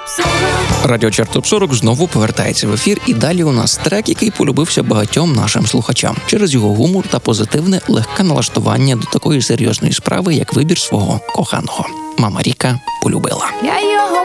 Радіо Чарт Топ 40 знову повертається в ефір, і далі у нас трек, який полюбився багатьом нашим слухачам через його гумор та позитивне, легке налаштування до такої серйозної справи, як вибір свого коханого. Мама Ріка полюбила. Я його